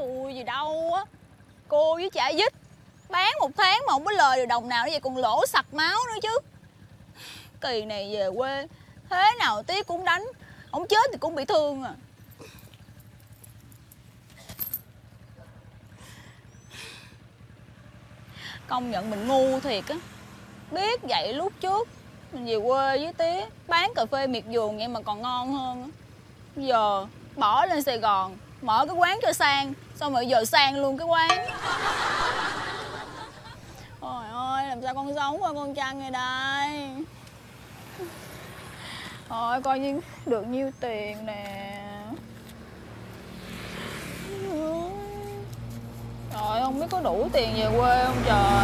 xui gì đâu á. Cô với chả dít bán một tháng mà không có lời được đồng nào, như vậy còn lỗ sặc máu nữa chứ. Kỳ này về quê thế nào tí cũng đánh, không chết thì cũng bị thương à. Công nhận mình ngu thiệt á. Biết vậy lúc trước mình về quê với tía bán cà phê miệt vườn vậy mà còn ngon hơn á. Giờ bỏ lên Sài Gòn mở cái quán cho sang, xong rồi giờ sang luôn cái quán. Trời ơi, làm sao con sống qua con Trăng này đây. Thôi coi như được nhiêu tiền nè. Trời, không biết có đủ tiền về quê không trời.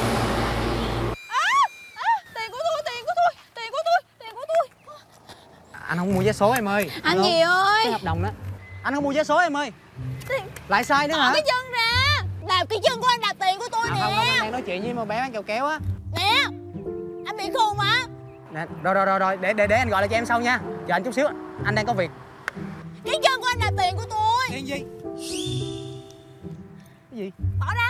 Tiền của tôi, tiền của tôi, tiền của tôi, tiền của tôi. Anh không mua vé số em ơi. Anh gì ơi? Cái hợp đồng đó. Anh không mua vé số em ơi. Tiền... Lại sai nữa Bỏ hả? cái chân ra. Đạp cái chân của anh, đạp tiền của tôi nè. Không, anh đang nói chuyện với một bé bán kẹo kéo á. Nè, anh bị khùng hả? Nè, rồi, để anh gọi lại cho em sau nha. Chờ anh chút xíu, anh đang có việc. Cái chân của anh đạp tiền của tôi. Tiền gì? Cái gì? Bỏ ra.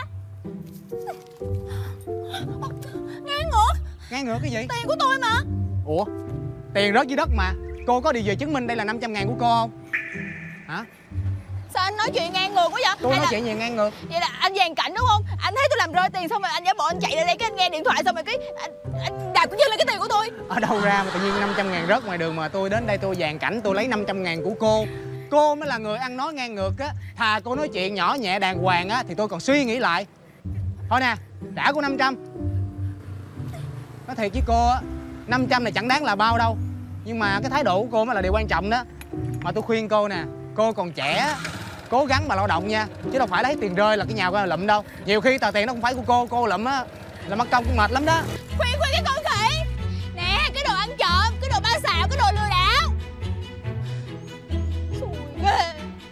Ngang ngược. Ngang ngược cái gì? Tiền của tôi mà. Ủa? Tiền rớt dưới đất mà. Cô có điều gì chứng minh đây là 500.000 của cô không? Hả? Sao anh nói chuyện ngang ngược quá vậy? Tôi nói chuyện gì ngang ngược? Vậy là anh dàn cảnh đúng không? Anh thấy tôi làm rơi tiền xong rồi anh giả bộ anh chạy ra đây, cái anh nghe điện thoại xong rồi cái anh đạp cái chân lên cái tiền của tôi. Ở đâu ra mà tự nhiên 500.000 rớt ngoài đường mà tôi đến đây tôi dàn cảnh tôi lấy 500.000 của cô. Cô mới là người ăn nói ngang ngược á. Thà cô nói chuyện nhỏ nhẹ đàng hoàng á thì tôi còn suy nghĩ lại. Thôi nè, trả cô 500. Nói thiệt với cô á, 500 này chẳng đáng là bao đâu. Nhưng mà cái thái độ của cô mới là điều quan trọng đó. Mà tôi khuyên cô nè, cô còn trẻ, cố gắng mà lao động nha. Chứ đâu phải lấy tiền rơi là cái nhà cô là lụm đâu. Nhiều khi tờ tiền nó không phải của cô lụm á là mất công cũng mệt lắm đó. Khuyên cái con